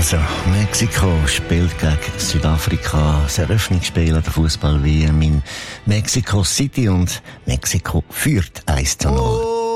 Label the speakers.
Speaker 1: Also, Mexiko spielt gegen Südafrika das Eröffnungsspiel an der Fußball-WM in Mexico City und Mexiko führt 1:0.